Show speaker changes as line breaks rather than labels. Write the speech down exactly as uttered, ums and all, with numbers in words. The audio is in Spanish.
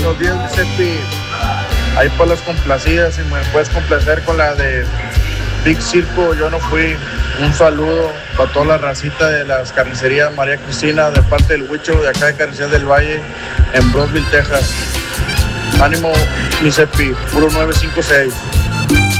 Buenos días, mi Cepi. Ahí por las complacidas, si me puedes complacer con la de Big Circo, yo no fui. Un saludo para toda la racita de las carnicerías María Cristina, de parte del Huicho, de acá de Carnicerías del Valle, en Brosville, Texas. Ánimo, mi Cepi, puro nueve cinco seis.